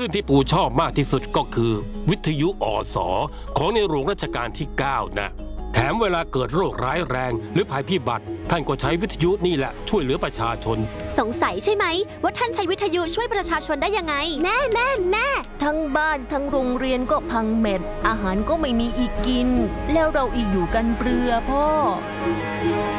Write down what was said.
รื่องที่ปู่ชอบมากที่สุดก็คือวิทยุอสของในหลวงรัชกาลที่ 9 นะแถมเวลาเกิดโรคร้ายแรงหรือภัยพิบัติท่านก็ใช้วิทยุนี่แหละช่วยเหลือประชาชนสงสัยใช่ไหมว่าท่านใช้วิทยุช่วยประชาชนได้ยังไงแม่ทั้งบ้านทั้งโรงเรียนก็พังเม็ดอาหารก็ไม่มีอีกกินแล้วเราอีกอยู่กันเปลือพ่อ